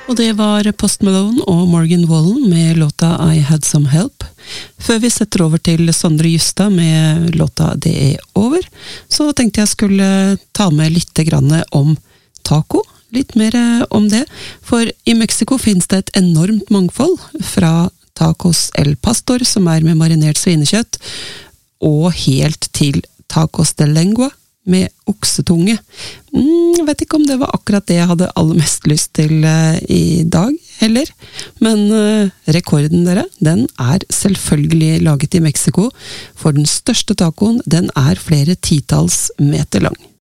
Og det var Post Malone og Morgan Wallen med låta I Had Some Help. Før vi setter over til Sondre Justad med låta Det over, så tenkte jeg skulle ta med litt grann om taco. Litt mer om det, for i Mexico finnes det et enormt mangfold, fra tacos el pastor, som med marinert svinekjøtt, og helt til tacos de lengua, med oksetunge. Jeg vet ikke om det var akkurat det jeg hadde aller mest lyst til i dag, heller. Men rekorden dere, den selvfølgelig laget i Mexico, for den største tacoen, den flere titalls meter lang.